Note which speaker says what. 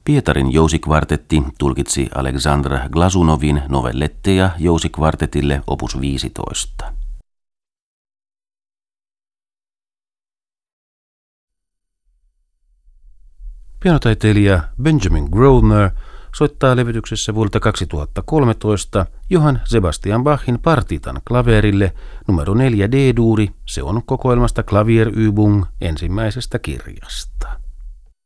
Speaker 1: Pietarin jousikvartetti tulkitsi Aleksandr Glasunovin novelletteja jousikvartetille opus 15. Pianotaiteilija Benjamin Grosvenor soittaa levytyksessä vuodelta 2013 Johann Sebastian Bachin partitan klaverille numero 4 D-duuri. Se on kokoelmasta Klavierübung ensimmäisestä kirjasta.